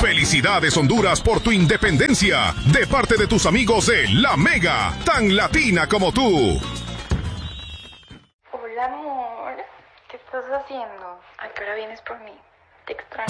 Felicidades Honduras por tu independencia, de parte de tus amigos de La Mega, tan latina como tú. Hola amor, ¿qué estás haciendo? ¿A qué hora vienes por mí? Te extraño.